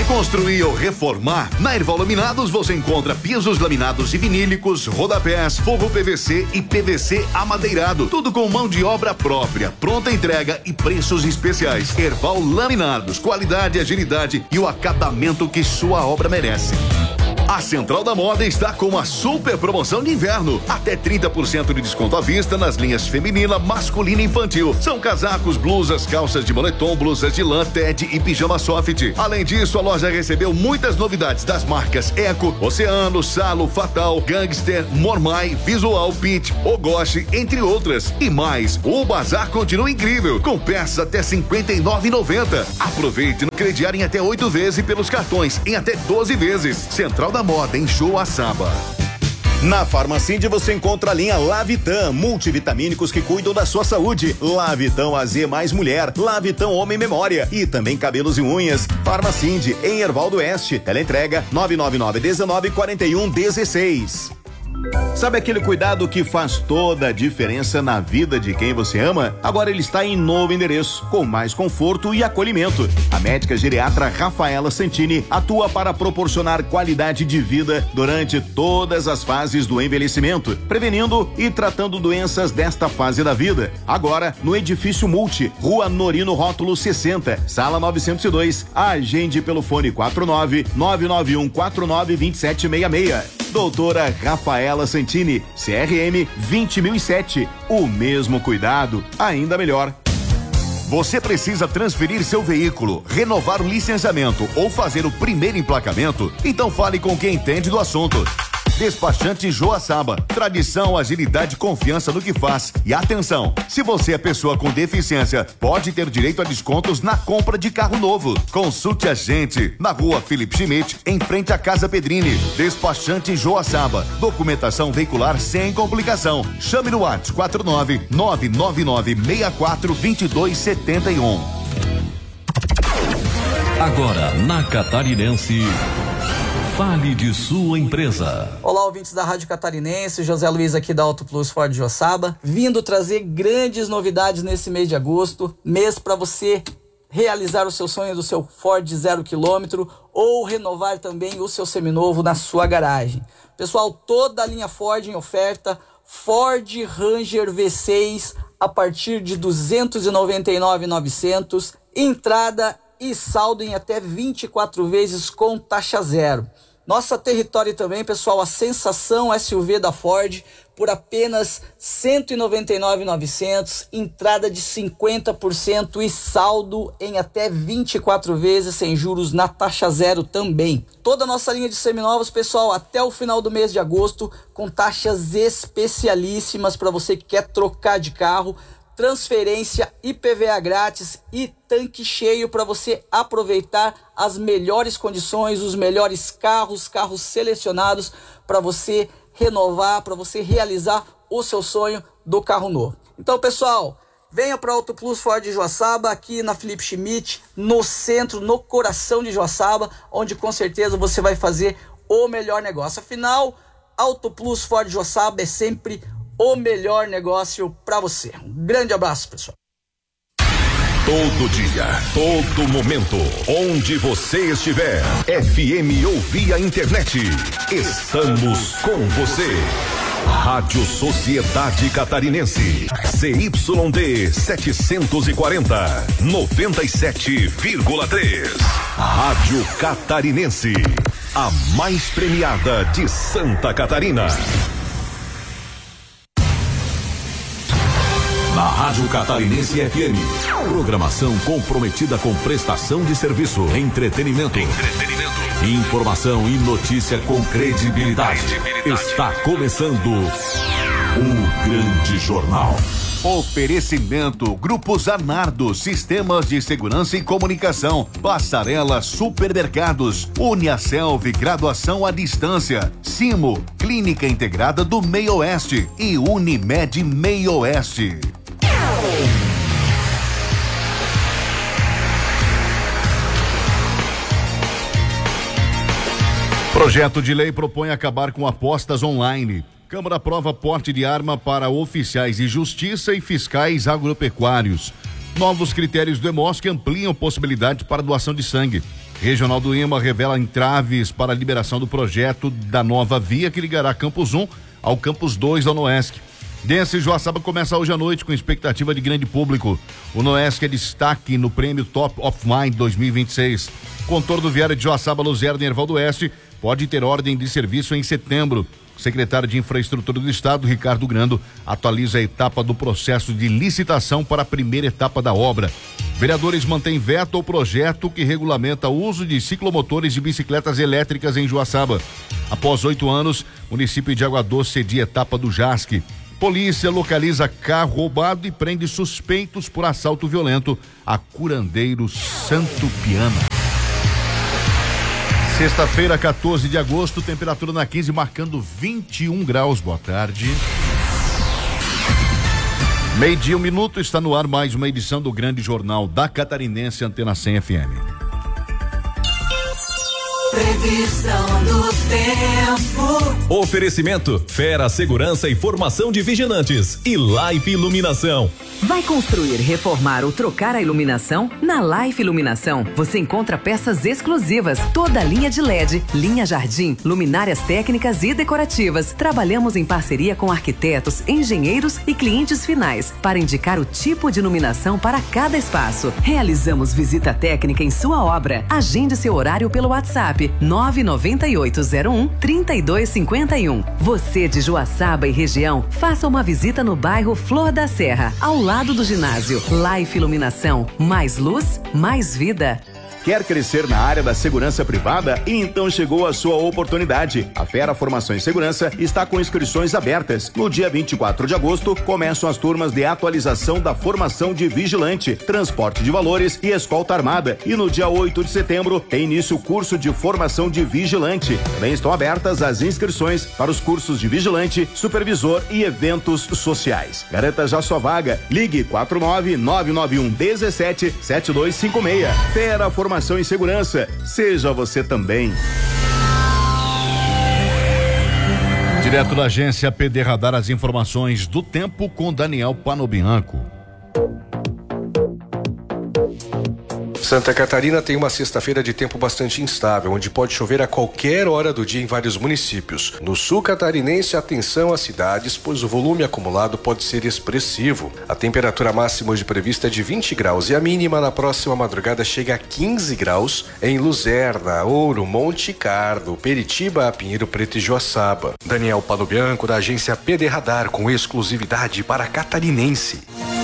Construir ou reformar? Na Erval Laminados você encontra pisos laminados e vinílicos, rodapés, forro PVC e PVC amadeirado. Tudo com mão de obra própria, pronta entrega e preços especiais. Erval Laminados, qualidade, agilidade e o acabamento que sua obra merece. A Central da Moda está com uma super promoção de inverno. Até 30% de desconto à vista nas linhas feminina, masculina e infantil. São casacos, blusas, calças de moletom, blusas de lã, TED e pijama soft. Além disso, a loja recebeu muitas novidades das marcas Eco, Oceano, Salo, Fatal, Gangster, Mormai, Visual, Pitch, Ogoshi, entre outras. E mais, o bazar continua incrível, com peças até R$ 59,90. Aproveite no crediário em até 8 vezes e pelos cartões em até 12 vezes. Central da Moda em Joaçaba. Na Farmacinde você encontra a linha Lavitan, multivitamínicos que cuidam da sua saúde. Lavitan AZ mais mulher, Lavitan homem memória e também cabelos e unhas. Farmacinde em Erval do Oeste. Teleentrega 999-1941-16. Sabe aquele cuidado que faz toda a diferença na vida de quem você ama? Agora ele está em novo endereço, com mais conforto e acolhimento. A médica geriatra Rafaela Santini atua para proporcionar qualidade de vida durante todas as fases do envelhecimento, prevenindo e tratando doenças desta fase da vida. Agora, no Edifício Multi, Rua Norino Rótulo 60, Sala 902. Agende pelo fone 49-99149-2766. Doutora Rafaela Santini, CRM 20007. O mesmo cuidado, ainda melhor. Você precisa transferir seu veículo, renovar o licenciamento ou fazer o primeiro emplacamento? Então fale com quem entende do assunto. Despachante Joaçaba, tradição, agilidade e confiança no que faz. E atenção, se você é pessoa com deficiência, pode ter direito a descontos na compra de carro novo. Consulte a gente na Rua Felipe Schmidt, em frente à Casa Pedrini. Despachante Joaçaba, documentação veicular sem complicação. Chame no WhatsApp 49999642271. Agora na Catarinense, fale de sua empresa. Olá, ouvintes da Rádio Catarinense, José Luiz aqui da Auto Plus Ford Joaçaba, vindo trazer grandes novidades nesse mês de agosto, mês para você realizar o seu sonho do seu Ford 0 km ou renovar também o seu seminovo na sua garagem. Pessoal, toda a linha Ford em oferta, Ford Ranger V6 a partir de R$ 299.900, entrada e saldo em até 24 vezes com taxa zero. Nossa Território também, pessoal, a sensação SUV da Ford por apenas R$ 199.900, entrada de 50% e saldo em até 24 vezes sem juros na taxa zero também. Toda a nossa linha de seminovos, pessoal, até o final do mês de agosto, com taxas especialíssimas para você que quer trocar de carro, transferência, IPVA grátis e tanque cheio para você aproveitar as melhores condições, os melhores carros selecionados para você renovar, para você realizar o seu sonho do carro novo. Então, pessoal, venha para Auto Plus Ford Joaçaba, aqui na Felipe Schmidt, no centro, no coração de Joaçaba, onde com certeza você vai fazer o melhor negócio. Afinal, Auto Plus Ford Joaçaba é sempre o melhor negócio para você. Um grande abraço, pessoal. Todo dia, todo momento, onde você estiver, FM ou via internet, estamos com você. Rádio Sociedade Catarinense, CYD 740, 97,3. Rádio Catarinense, a mais premiada de Santa Catarina. Na Rádio Catarinense FM, programação comprometida com prestação de serviço, entretenimento, informação e notícia com credibilidade. Está começando o Grande Jornal. Oferecimento Grupo Zanardo, Sistemas de Segurança e Comunicação, Passarela Supermercados, Uniaselv, Graduação à Distância, Simo, Clínica Integrada do Meio Oeste e Unimed Meio Oeste. Projeto de lei propõe acabar com apostas online. Câmara aprova porte de arma para oficiais de justiça e fiscais agropecuários. Novos critérios do EMOSC ampliam possibilidade para doação de sangue. Regional do IMA revela entraves para a liberação do projeto da nova via que ligará Campus 1 ao Campus 2 da Unoesc. Dance Joaçaba começa hoje à noite com expectativa de grande público. O Unoesc é destaque no prêmio Top of Mind 2026. Contorno viário de Joaçaba, Luzerna e Erval do Oeste pode ter ordem de serviço em setembro. O secretário de Infraestrutura do Estado, Ricardo Grando, atualiza a etapa do processo de licitação para a primeira etapa da obra. Vereadores mantêm veto ao projeto que regulamenta o uso de ciclomotores e bicicletas elétricas em Joaçaba. Após 8 anos, o município de Água Doce cedia etapa do JASC. Polícia localiza carro roubado e prende suspeitos por assalto violento a curandeiro Santo Piano. Sexta-feira, 14 de agosto, temperatura na 15 marcando 21 graus. Boa tarde. 12:00, 1 minuto, está no ar mais uma edição do Grande Jornal da Catarinense, Antena 100 FM. Previsão do tempo. Oferecimento: Fera Segurança e Formação de Vigilantes e Life Iluminação. Vai construir, reformar ou trocar a iluminação? Na Life Iluminação, você encontra peças exclusivas, toda a linha de LED, linha jardim, luminárias técnicas e decorativas. Trabalhamos em parceria com arquitetos, engenheiros e clientes finais para indicar o tipo de iluminação para cada espaço. Realizamos visita técnica em sua obra. Agende seu horário pelo WhatsApp 99801-3251. Você de Joaçaba e região, faça uma visita no bairro Flor da Serra, ao lado do ginásio. Life Iluminação, mais luz, mais vida. Quer crescer na área da segurança privada? Então chegou a sua oportunidade. A Fera Formação em Segurança está com inscrições abertas. No dia 24 de agosto, começam as turmas de atualização da formação de vigilante, transporte de valores e escolta armada. E no dia 8 de setembro, tem início o curso de formação de vigilante. Também estão abertas as inscrições para os cursos de vigilante, supervisor e eventos sociais. Garanta já sua vaga. Ligue 49991177256. Fera Formação em Segurança. Seja você também. Direto da agência PD Radar, as informações do tempo com Daniel Panobianco. Santa Catarina tem uma sexta-feira de tempo bastante instável, onde pode chover a qualquer hora do dia em vários municípios. No sul catarinense, atenção às cidades, pois o volume acumulado pode ser expressivo. A temperatura máxima hoje prevista é de 20 graus e a mínima na próxima madrugada chega a 15 graus em Luzerna, Ouro, Monte Carlo, Peritiba, Pinheiro Preto e Joaçaba. Daniel Panobianco, da agência PD Radar, com exclusividade para Catarinense.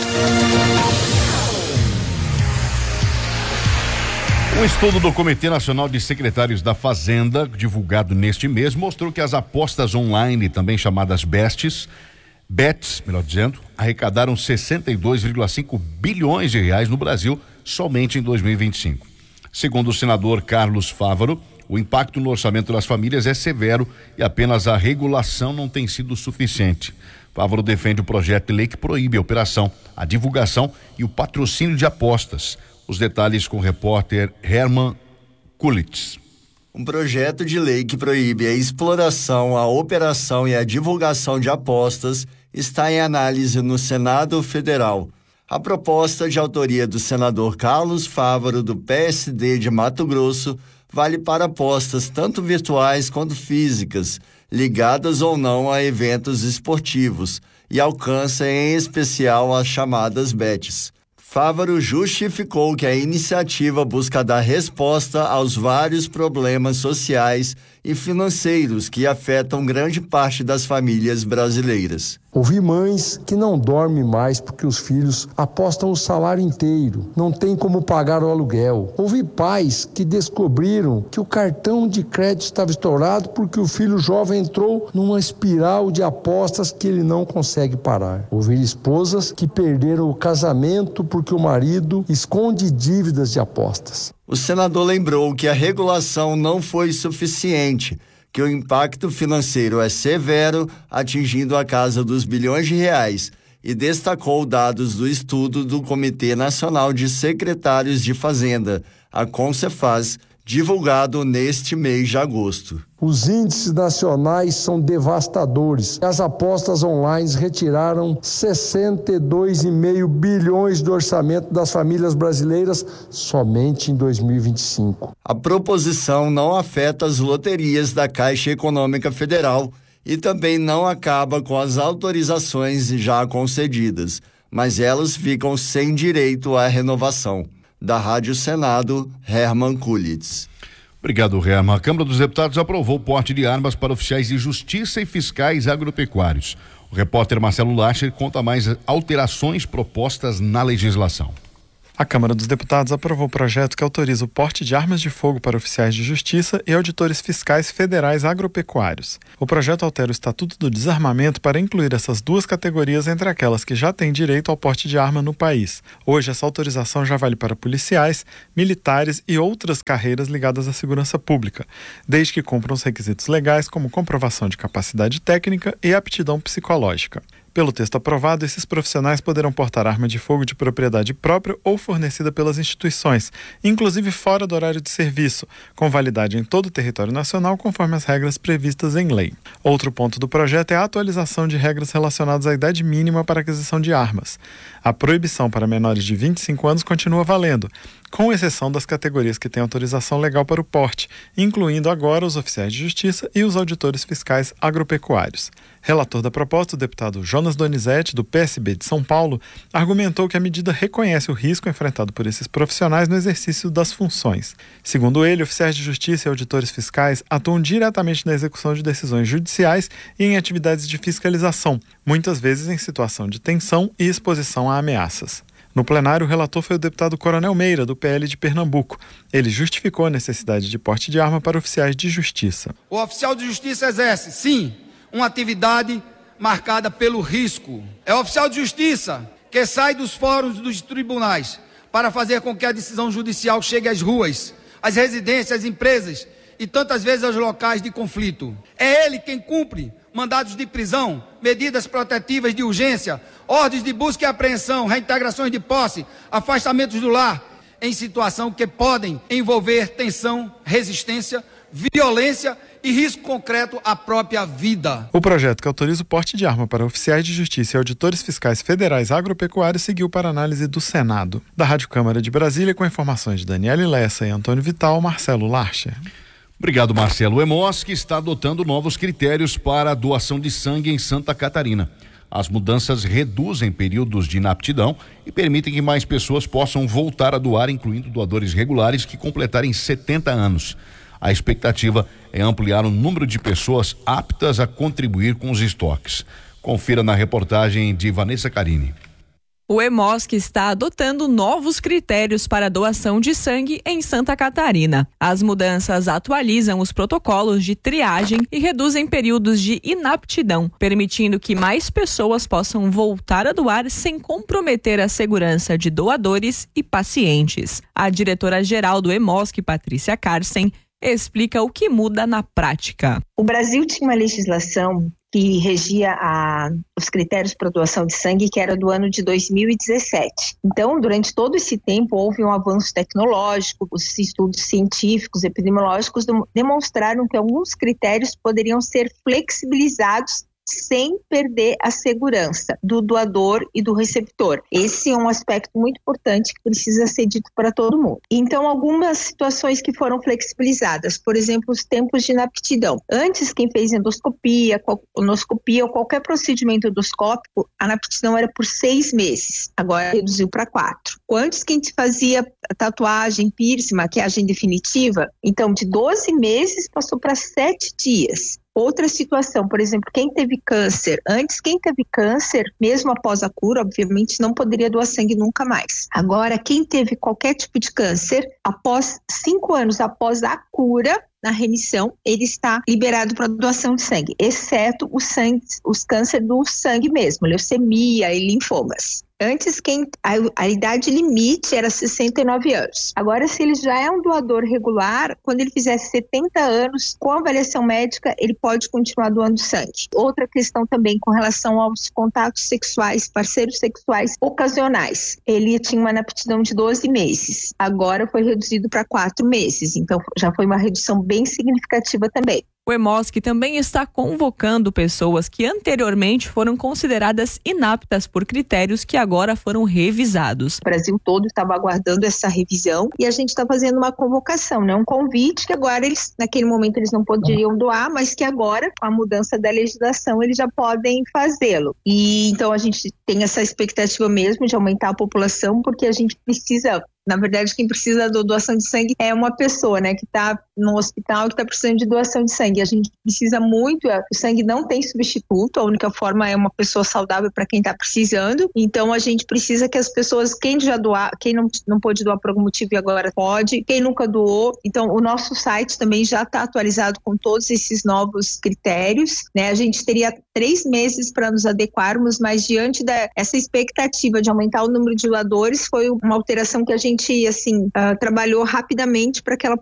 Um estudo do Comitê Nacional de Secretários da Fazenda, divulgado neste mês, mostrou que as apostas online, também chamadas bets, melhor dizendo, arrecadaram 62,5 bilhões de reais no Brasil somente em 2025. Segundo o senador Carlos Fávaro, o impacto no orçamento das famílias é severo e apenas a regulação não tem sido suficiente. Fávaro defende o projeto de lei que proíbe a operação, a divulgação e o patrocínio de apostas. Os detalhes com o repórter Herman Kulitz. Um projeto de lei que proíbe a exploração, a operação e a divulgação de apostas está em análise no Senado Federal. A proposta, de autoria do senador Carlos Fávaro, do PSD de Mato Grosso, vale para apostas tanto virtuais quanto físicas, ligadas ou não a eventos esportivos, e alcança em especial as chamadas bets. Fávaro justificou que a iniciativa busca dar resposta aos vários problemas sociais e financeiros que afetam grande parte das famílias brasileiras. Ouvi mães que não dormem mais porque os filhos apostam o salário inteiro, não tem como pagar o aluguel. Ouvi pais que descobriram que o cartão de crédito estava estourado porque o filho jovem entrou numa espiral de apostas que ele não consegue parar. Ouvi esposas que perderam o casamento porque o marido esconde dívidas de apostas. O senador lembrou que a regulação não foi suficiente, que o impacto financeiro é severo, atingindo a casa dos bilhões de reais, e destacou dados do estudo do Comitê Nacional de Secretários de Fazenda, a CONCEFAZ, divulgado neste mês de agosto. Os índices nacionais são devastadores. As apostas online retiraram 62,5 bilhões do orçamento das famílias brasileiras somente em 2025. A proposição não afeta as loterias da Caixa Econômica Federal e também não acaba com as autorizações já concedidas, mas elas ficam sem direito à renovação. Da Rádio Senado, Herman Kulitz. Obrigado, Herman. A Câmara dos Deputados aprovou o porte de armas para oficiais de justiça e fiscais agropecuários. O repórter Marcelo Lacher conta mais alterações propostas na legislação. A Câmara dos Deputados aprovou o projeto que autoriza o porte de armas de fogo para oficiais de justiça e auditores fiscais federais agropecuários. O projeto altera o Estatuto do Desarmamento para incluir essas duas categorias entre aquelas que já têm direito ao porte de arma no país. Hoje, essa autorização já vale para policiais, militares e outras carreiras ligadas à segurança pública, desde que cumpram os requisitos legais como comprovação de capacidade técnica e aptidão psicológica. Pelo texto aprovado, esses profissionais poderão portar arma de fogo de propriedade própria ou fornecida pelas instituições, inclusive fora do horário de serviço, com validade em todo o território nacional, conforme as regras previstas em lei. Outro ponto do projeto é a atualização de regras relacionadas à idade mínima para aquisição de armas. A proibição para menores de 25 anos continua valendo, com exceção das categorias que têm autorização legal para o porte, incluindo agora os oficiais de justiça e os auditores fiscais agropecuários. Relator da proposta, o deputado Jonas Donizete, do PSB de São Paulo, argumentou que a medida reconhece o risco enfrentado por esses profissionais no exercício das funções. Segundo ele, oficiais de justiça e auditores fiscais atuam diretamente na execução de decisões judiciais e em atividades de fiscalização, muitas vezes em situação de tensão e exposição a ameaças. No plenário, o relator foi o deputado Coronel Meira, do PL de Pernambuco. Ele justificou a necessidade de porte de arma para oficiais de justiça. O oficial de justiça exerce, sim, uma atividade marcada pelo risco. É o oficial de justiça que sai dos fóruns dos tribunais para fazer com que a decisão judicial chegue às ruas, às residências, às empresas e tantas vezes aos locais de conflito. É ele quem cumpre mandados de prisão, medidas protetivas de urgência, ordens de busca e apreensão, reintegrações de posse, afastamentos do lar, em situação que podem envolver tensão, resistência, violência e risco concreto à própria vida. O projeto que autoriza o porte de arma para oficiais de justiça e auditores fiscais federais agropecuários seguiu para análise do Senado. Da Rádio Câmara de Brasília, com informações de Daniele Lessa e Antônio Vital, Marcelo Larcher. Obrigado, Marcelo. O EMOSC está adotando novos critérios para a doação de sangue em Santa Catarina. As mudanças reduzem períodos de inaptidão e permitem que mais pessoas possam voltar a doar, incluindo doadores regulares que completarem 70 anos. A expectativa é ampliar o número de pessoas aptas a contribuir com os estoques. Confira na reportagem de Vanessa Carini. O EMOSC está adotando novos critérios para a doação de sangue em Santa Catarina. As mudanças atualizam os protocolos de triagem e reduzem períodos de inaptidão, permitindo que mais pessoas possam voltar a doar sem comprometer a segurança de doadores e pacientes. A diretora-geral do EMOSC, Patrícia Carsten, explica o que muda na prática. O Brasil tinha uma legislação que regia os critérios para doação de sangue, que era do ano de 2017. Então, durante todo esse tempo, houve um avanço tecnológico, os estudos científicos, epidemiológicos demonstraram que alguns critérios poderiam ser flexibilizados sem perder a segurança do doador e do receptor. Esse é um aspecto muito importante que precisa ser dito para todo mundo. Então, algumas situações que foram flexibilizadas, por exemplo, os tempos de inaptidão. Antes, quem fez endoscopia, colonoscopia ou qualquer procedimento endoscópico, a inaptidão era por 6 meses. Agora reduziu para 4. Antes, quem fazia tatuagem, piercing, maquiagem definitiva, então de 12 meses passou para 7 dias. Outra situação, por exemplo, quem teve câncer, mesmo após a cura, obviamente, não poderia doar sangue nunca mais. Agora, quem teve qualquer tipo de câncer, após 5 anos após a cura, na remissão, ele está liberado para doação de sangue, exceto os cânceres do sangue mesmo, leucemia e linfomas. Antes, a idade limite era 69 anos. Agora, se ele já é um doador regular, quando ele fizer 70 anos, com avaliação médica, ele pode continuar doando sangue. Outra questão também com relação aos contatos sexuais, parceiros sexuais ocasionais. Ele tinha uma inaptidão de 12 meses. Agora foi reduzido para 4 meses. Então, já foi uma redução bem significativa também. O EMOSC também está convocando pessoas que anteriormente foram consideradas inaptas por critérios que agora foram revisados. O Brasil todo estava aguardando essa revisão e a gente está fazendo uma convocação, né? Um convite que agora naquele momento eles não poderiam doar, mas que agora, com a mudança da legislação, eles já podem fazê-lo. E então a gente tem essa expectativa mesmo de aumentar a população, porque a gente precisa... Na verdade, quem precisa da doação de sangue é uma pessoa, né, que está no hospital, que está precisando de doação de sangue. A gente precisa muito, o sangue não tem substituto, a única forma é uma pessoa saudável para quem está precisando. Então, a gente precisa que as pessoas, quem já doar, quem não pôde doar por algum motivo e agora pode, quem nunca doou. Então, o nosso site também já está atualizado com todos esses novos critérios, né? A gente teria 3 meses para nos adequarmos, mas diante dessa expectativa de aumentar o número de doadores, foi uma alteração que a gente trabalhou rapidamente para que ela